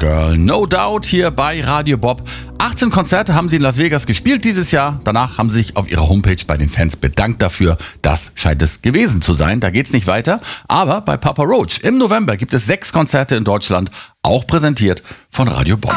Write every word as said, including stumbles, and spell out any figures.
Girl, No Doubt hier bei Radio Bob. achtzehn Konzerte haben sie in Las Vegas gespielt dieses Jahr. Danach haben sie sich auf ihrer Homepage bei den Fans bedankt dafür. Das scheint es gewesen zu sein. Da geht's nicht weiter. Aber bei Papa Roach im November gibt es sechs Konzerte in Deutschland, auch präsentiert von Radio Bob.